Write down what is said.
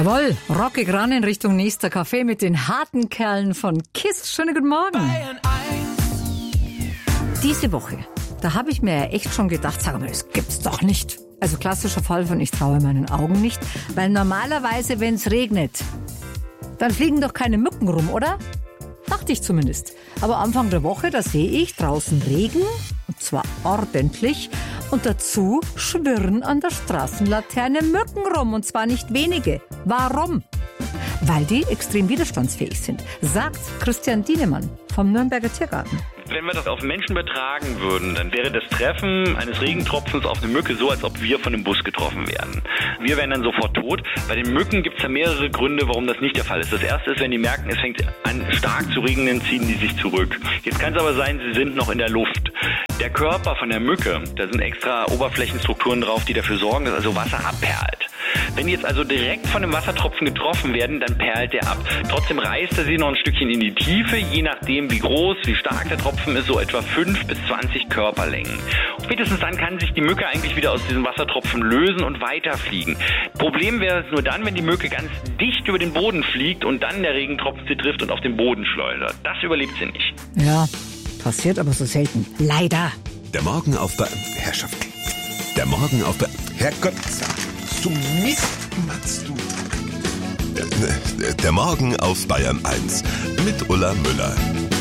Jawohl, rockig ran in Richtung nächster Café mit den harten Kerlen von KISS. Schönen guten Morgen. Diese Woche, da habe ich mir ja echt schon gedacht, sag mal, das gibt's doch nicht. Also klassischer Fall von ich traue meinen Augen nicht, weil normalerweise, wenn es regnet, dann fliegen doch keine Mücken rum, oder? Dachte ich zumindest. Aber Anfang der Woche, da sehe ich draußen Regen, und zwar ordentlich. Und dazu schwirren an der Straßenlaterne Mücken rum, und zwar nicht wenige. Warum? Weil die extrem widerstandsfähig sind, sagt Christian Dienemann vom Nürnberger Tiergarten. Wenn wir das auf Menschen übertragen würden, dann wäre das Treffen eines Regentropfens auf eine Mücke so, als ob wir von einem Bus getroffen wären. Wir wären dann sofort tot. Bei den Mücken gibt es da mehrere Gründe, warum das nicht der Fall ist. Das erste ist, wenn die merken, es fängt an stark zu regnen, ziehen die sich zurück. Jetzt kann es aber sein, sie sind noch in der Luft. Der Körper von der Mücke, da sind extra Oberflächenstrukturen drauf, die dafür sorgen, dass also Wasser abperlt. Wenn die jetzt also direkt von einem Wassertropfen getroffen werden, dann perlt der ab. Trotzdem reißt er sie noch ein Stückchen in die Tiefe, je nachdem wie groß, wie stark der Tropfen ist, so etwa 5 bis 20 Körperlängen. Und spätestens dann kann sich die Mücke eigentlich wieder aus diesem Wassertropfen lösen und weiterfliegen. Problem wäre es nur dann, wenn die Mücke ganz dicht über den Boden fliegt und dann der Regentropfen sie trifft und auf den Boden schleudert. Das überlebt sie nicht. Ja, passiert aber so selten. Leider. Der Morgen auf Herrschaft. Der Morgen auf Herrgott, so Mist machst du. Der Morgen auf Bayern 1 mit Ulla Müller.